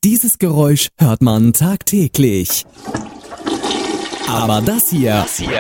Dieses Geräusch hört man tagtäglich. Aber das hier